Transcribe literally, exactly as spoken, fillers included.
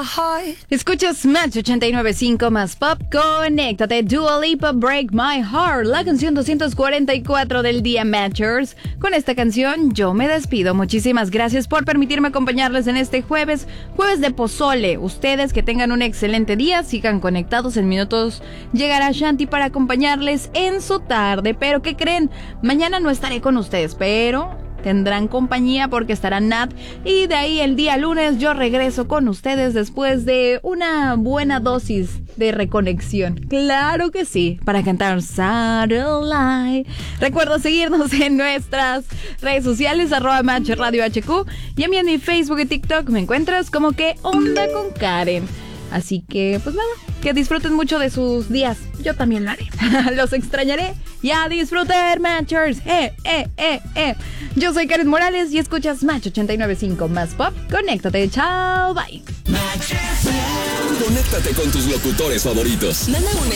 heart. Escuchas Match ochenta y nueve punto cinco más pop. Conéctate, Dua Lipa, Break My Heart, la canción doscientos cuarenta y cuatro del día, Matchers. Con esta canción yo me despido. Muchísimas gracias por permitirme acompañarles en este jueves, jueves de pozole. Ustedes que tengan un excelente día, sigan conectados. En minutos llegará Shanti para acompañarles en su tarde. Pero ¿qué creen? Mañana no estaré con ustedes, pero tendrán compañía porque estará Nat, y de ahí el día lunes yo regreso con ustedes después de una buena dosis de reconexión. Claro que sí, para cantar Satellite. Recuerda seguirnos en nuestras redes sociales, arroba Match Radio H Q, y a mí en mi Facebook y TikTok me encuentras como que Onda con Karen. Así que, pues nada, que disfruten mucho de sus días. Yo también lo haré. Los extrañaré. Ya disfruten, Matchers. Eh, eh, eh, eh. Yo soy Karen Morales y escuchas Match ochenta y nueve punto cinco más pop. Conéctate. Chao, bye. Conéctate con tus locutores favoritos. Manda un